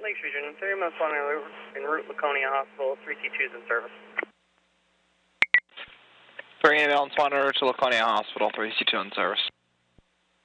Lakes Region, 30 minutes en route Laconia Hospital, 3C2 is in service. 3 ambulance 1 en route to Laconia Hospital, 3C2 in service.